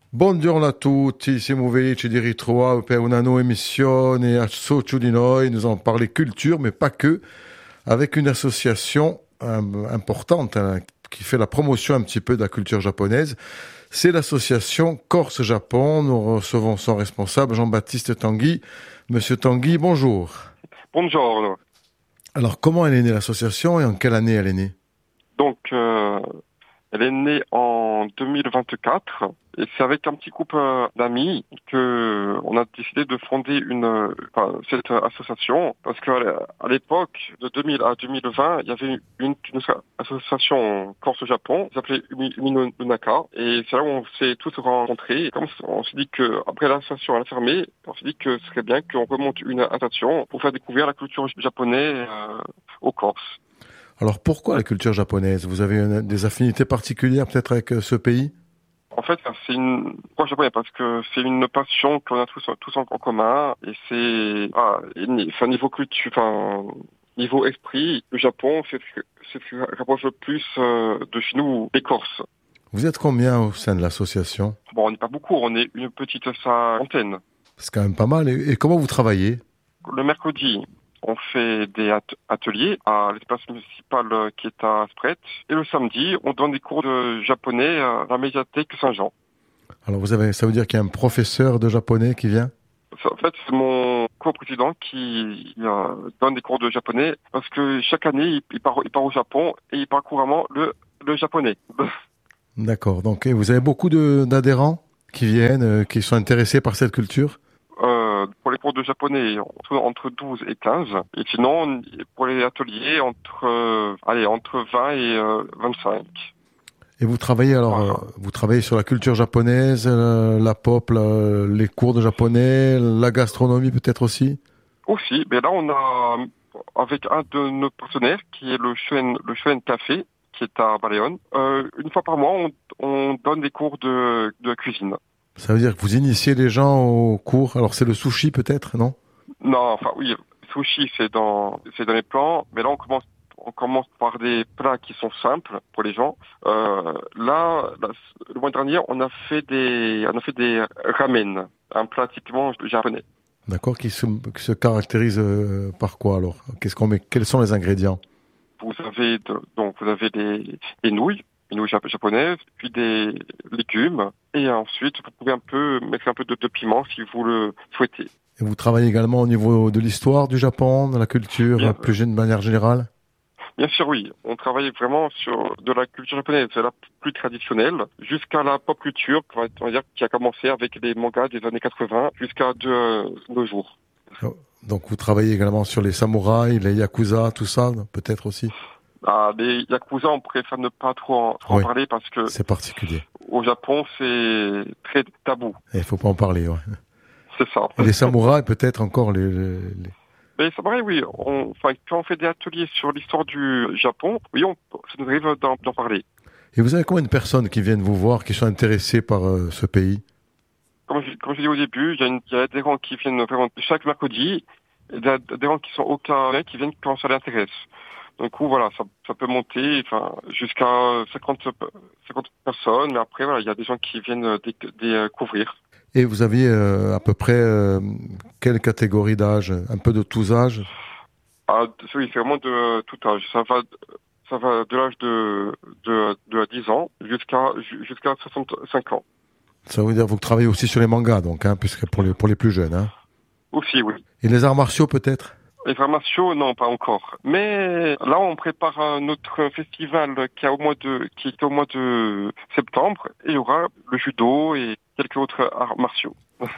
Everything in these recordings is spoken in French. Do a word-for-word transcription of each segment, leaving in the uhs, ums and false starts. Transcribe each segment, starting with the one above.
Buongiorno a tutti, siamo felici di ritrovare per una nuova emissione a Socio di Noi. Nous allons parler culture, mais pas que, avec une association euh, importante hein, qui fait la promotion un petit peu de la culture japonaise. C'est l'association Corse-Japon. Nous recevons son responsable, Jean-Baptiste Tanguy. Monsieur Tanguy, bonjour. Bonjour. Alors, comment elle est née l'association et en quelle année elle est née? Donc, euh, elle est née en deux mille vingt-quatre et c'est avec un petit groupe euh, d'amis que on a décidé de fonder une euh, enfin, cette association parce qu'à à l'époque de deux mille à deux mille vingt, il y avait une, une association Corse-Japon qui s'appelait Umi Umi Naka et c'est là où on s'est tous rencontrés. Et comme on s'est dit que après l'association elle a fermé, on s'est dit que ce serait bien qu'on remonte une association pour faire découvrir la culture japonaise euh, aux Corses. Alors, pourquoi la culture japonaise? Vous avez une- des affinités particulières peut-être avec euh, ce pays? En fait, c'est une pourquoi japonais parce que c'est une passion qu'on a tous tous en en commun et c'est ah, et ni- enfin niveau culture, enfin niveau esprit, le Japon c'est c'est ce qui rapproche le plus euh, de chez nous, les Corses. Vous êtes combien au sein de l'association? Bon, on n'est pas beaucoup, on est une petite cinquantaine. C'est quand même pas mal. Et, et comment vous travaillez? Le mercredi, on fait des at- ateliers à l'espace municipal euh, qui est à Spret et le samedi, on donne des cours de japonais à la médiathèque Saint-Jean. Alors, vous avez, ça veut dire qu'il y a un professeur de japonais qui vient? En fait, c'est mon co-président qui euh, donne des cours de japonais parce que chaque année, il, il, part, il part au Japon et il parle couramment le, le japonais. D'accord. Donc, et vous avez beaucoup de, d'adhérents qui viennent, euh, qui sont intéressés par cette culture? Euh, pour les cours de japonais, entre, entre douze et quinze. Et sinon, pour les ateliers, entre, euh, allez, entre vingt et euh, vingt-cinq. Et vous travaillez alors, euh, Voilà. vous travaillez sur la culture japonaise, euh, la pop, la- les cours de japonais, la gastronomie peut-être aussi? Aussi, mais là, on a, avec un de nos partenaires, qui est le Shoen, le Shoen Café, qui est à Baleone, euh, une fois par mois, on, on donne des cours de, de cuisine. Ça veut dire que vous initiez les gens au cours. Alors, c'est le sushi peut-être, non? Non, enfin oui, sushi c'est dans c'est dans les plans, mais là on commence on commence par des plats qui sont simples pour les gens. Euh, là, là, le mois dernier, on a fait des on a fait des ramen, un plat typiquement japonais. D'accord. Qui se, qui se caractérise euh, par quoi alors? Qu'est-ce qu'on met? Quels sont les ingrédients? Vous avez de- donc vous avez des, des nouilles, des nouilles jap- japonaises, puis des légumes, et ensuite vous pouvez un peu mettre un peu de, de piment si vous le souhaitez. Et vous travaillez également au niveau de l'histoire du Japon, de la culture, euh, Bien, plus gé- de manière générale? Bien sûr, oui. On travaille vraiment sur de la culture japonaise, c'est la plus traditionnelle, jusqu'à la pop culture, on va on va dire, qui a commencé avec les mangas des années quatre-vingts jusqu'à de euh, nos jours. Oh, donc, vous travaillez également sur les samouraïs, les yakuza, tout ça, peut-être aussi? Ah, les yakuza, on préfère ne pas trop en, trop en Oui, parler parce que c'est particulier. au Japon, c'est très tabou. Il faut pas en parler, ouais. C'est ça. Et les samouraïs, peut-être encore les, les- les- Mais c'est vrai, oui. On, enfin, quand on fait des ateliers sur l'histoire du Japon, oui, on, ça nous arrive d'en d'en parler. Et vous avez combien de personnes qui viennent vous voir, qui sont intéressées par euh, ce pays? Comme je, comme je l'ai dit au début, il y a, une, il y a des gens qui viennent vraiment chaque mercredi, et des, des gens qui sont aucun, qui viennent quand ça les intéresse. Du coup, voilà, ça, ça peut monter, enfin, jusqu'à cinquante, cinquante personnes, mais après, voilà, il y a des gens qui viennent dé- découvrir. Et vous aviez euh, à peu près euh, quelle catégorie d'âge? Un peu de tous âges? Ah, oui, c'est vraiment de tout âge. Ça va, ça va de l'âge de, de, de dix ans jusqu'à, jusqu'à soixante-cinq ans. Ça veut dire que vous travaillez aussi sur les mangas, donc, hein, puisque pour les, pour les plus jeunes. Hein. Aussi, oui. Et les arts martiaux, peut-être? Les arts martiaux, non, pas encore. Mais là, on prépare un autre festival qui, a au mois de, qui est au mois de septembre. Et il y aura le judo et quelques autres arts martiaux.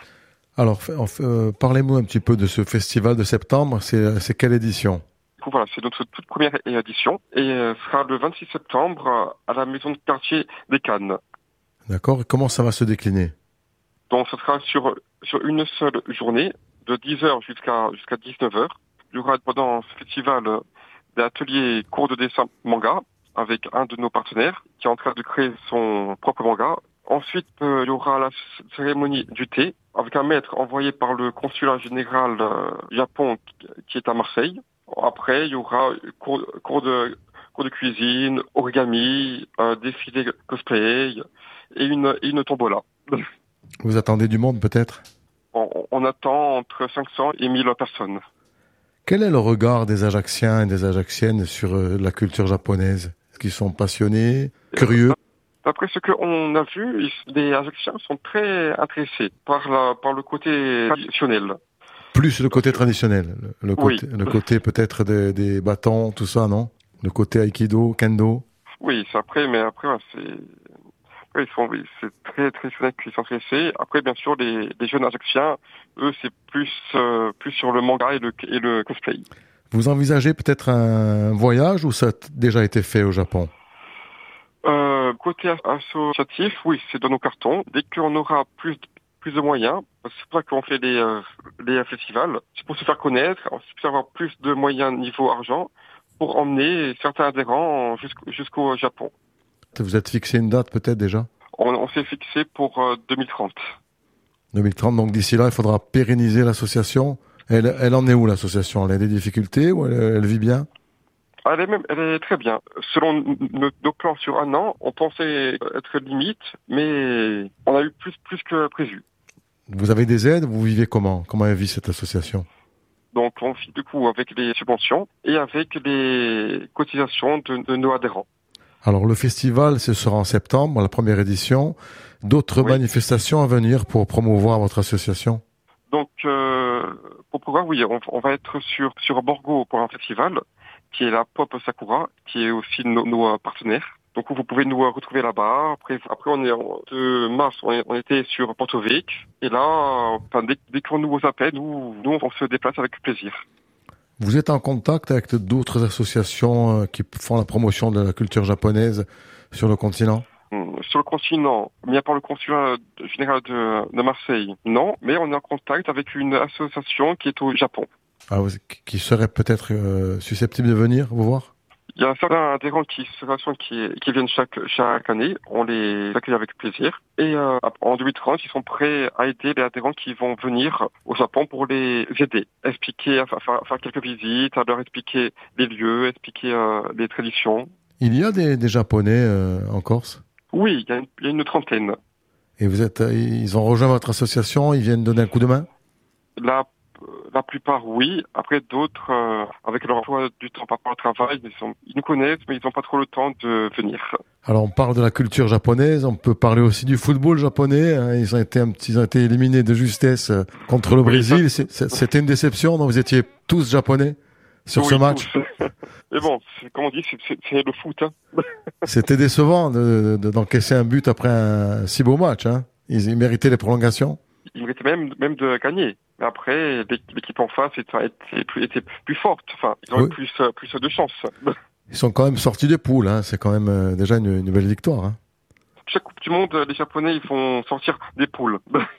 Alors, fait- en fait, euh, parlez-moi un petit peu de ce festival de septembre. C'est, c'est quelle édition? Du coup, voilà, c'est notre toute première édition. Et euh, ce sera le vingt-six septembre à la maison de quartier des Cannes. D'accord. Et comment ça va se décliner? Donc, ce sera sur, sur une seule journée, de dix heures jusqu'à jusqu'à dix-neuf heures. Il y aura pendant ce festival euh, des ateliers cours de dessin manga avec un de nos partenaires qui est en train de créer son propre manga. Ensuite, euh, il y aura la c- cérémonie du thé avec un maître envoyé par le consulat général euh, Japon qui qui est à Marseille. Après, il y aura cours, cours de cours de cuisine, origami, euh, défilé cosplay et une, et une tombola. Vous attendez du monde peut-être? On, on attend entre cinq cents et mille personnes. Quel est le regard des Ajacciens et des Ajacciennes sur euh, la culture japonaise? Est-ce qu'ils sont passionnés, curieux? D'après ce qu'on a vu, ils- les Ajacciens sont très intéressés par, la, par le côté traditionnel. Plus le côté traditionnel, le, le Oui. côté, le côté peut-être des, des bâtons, tout ça, non? Le côté aikido, kendo. Oui, c'est après, mais après, ouais, c'est, après, ils sont, oui, c'est très traditionnel qu'ils sont intéressés. Après, bien sûr, les, les jeunes Ajacciens, eux, c'est plus, euh, plus sur le manga et le, et le cosplay. Vous envisagez peut-être un voyage ou ça a t- déjà été fait au Japon? Euh, côté associatif, oui, c'est dans nos cartons. Dès qu'on aura plus, plus de moyens, c'est pour ça qu'on fait les, euh, les festivals, c'est pour se faire connaître, c'est pour avoir plus de moyens niveau argent, pour emmener certains adhérents jusqu'au, jusqu'au Japon. Vous êtes fixé une date peut-être déjà? On, on s'est fixé pour euh, deux mille trente. deux mille trente, donc d'ici là, il faudra pérenniser l'association. Elle, elle en est où l'association? Elle a des difficultés ou elle, elle vit bien? Elle est même, elle est très bien. Selon nos, nos plans sur un an, on pensait être limite, mais on a eu plus, plus que prévu. Vous avez des aides? Vous vivez comment? Comment vit cette association? Donc, on vit du coup avec les subventions et avec les cotisations de, de nos adhérents. Alors le festival, ce sera en septembre, la première édition. D'autres Oui. manifestations à venir pour promouvoir votre association? Donc, euh, pour pouvoir, oui, on, on va être sur, sur Borgo pour un festival, qui est la Pop Sakura, qui est aussi nos, nos partenaires. Donc, vous pouvez nous retrouver là-bas. Après, après on est en, de mars, on, est, on était sur Porto Vecchio. Et là, enfin, dès, dès qu'on nous appelle, nous, nous, on se déplace avec plaisir. Vous êtes en contact avec d'autres associations euh, qui font la promotion de la culture japonaise sur le continent? Sur le continent, mis à part le consulat général de, de Marseille, non, mais on est en contact avec une association qui est au Japon. Ah, vous- qui serait peut-être euh, susceptible de venir vous voir? Il y a certains adhérents qui, qui, qui viennent chaque, chaque année, on les accueille avec plaisir. Et euh, en deux mille trente, ils sont prêts à aider les adhérents qui vont venir au Japon pour les aider, expliquer, faire, faire quelques visites, à leur expliquer les lieux, expliquer euh, les traditions. Il y a des, des Japonais euh, en Corse? Oui, il y a une, il y a une trentaine. Et vous êtes, euh, ils ont rejoint votre association, ils viennent donner un coup de main? La, la plupart, oui. Après, d'autres, euh, avec leur emploi du temps par rapport au travail, ils, sont, ils nous connaissent, mais ils n'ont pas trop le temps de venir. Alors, on parle de la culture japonaise, on peut parler aussi du football japonais. Hein, ils ont été, un petit, ils ont été éliminés de justesse euh, contre le Oui, Brésil. ça... C'est, c'était une déception, donc vous étiez tous japonais sur oui, ce match. Mais bon, c'est, comme on dit, c'est, c'est, c'est le foot. Hein. C'était décevant de, de, d'encaisser un but après un si beau match. Hein. Ils, ils méritaient les prolongations. Ils méritaient même, même de gagner. Mais après, l'équipe en face était, était, plus, était plus forte. Enfin, ils ont oui. eu plus, plus de chance. Ils sont quand même sortis des poules. Hein. C'est quand même euh, déjà une, une belle victoire. Hein. Chaque Coupe du Monde, les Japonais, ils font sortir des poules.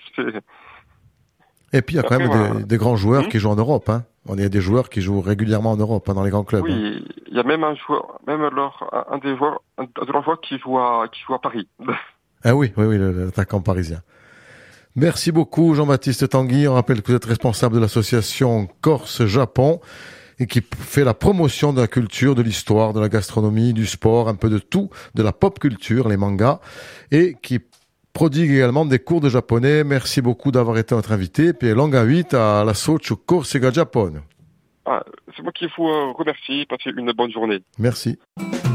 Et puis, il y a quand après, même voilà. des, des grands joueurs mmh. qui jouent en Europe. Hein. On a des joueurs qui jouent régulièrement en Europe, hein, dans les grands clubs. Oui, hein. Il y a même un joueur, même leur, un des joueurs, un de leurs joueurs qui joue à, qui joue à Paris. Ah oui, oui, oui, l'attaquant parisien. Merci beaucoup, Jean-Baptiste Tanguy. On rappelle que vous êtes responsable de l'association Corse-Japon et qui fait la promotion de la culture, de l'histoire, de la gastronomie, du sport, un peu de tout, de la pop culture, les mangas, et qui prodigue également des cours de japonais. Merci beaucoup d'avoir été notre invité. Puis longa vita alla Socio Corsega Japon. Ah, c'est moi qui vous remercie. Passez une bonne journée. Merci.